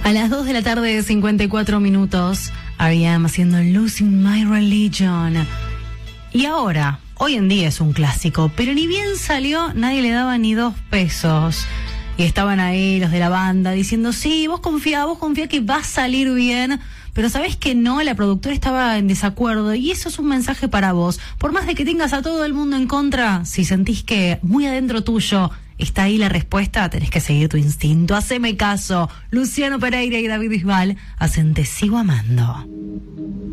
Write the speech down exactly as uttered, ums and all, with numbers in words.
A las dos de la tarde, cincuenta y cuatro minutos, R E M haciendo Losing My Religion. Y ahora, hoy en día es un clásico, pero ni bien salió, nadie le daba ni dos pesos. Y estaban ahí los de la banda diciendo, sí, vos confía, vos confía que va a salir bien. Pero sabés que no, la productora estaba en desacuerdo y eso es un mensaje para vos. Por más de que tengas a todo el mundo en contra, si sentís que muy adentro tuyo está ahí la respuesta, tenés que seguir tu instinto. Haceme caso. Luciano Pereira y David Bisbal hacen Te Sigo Amando.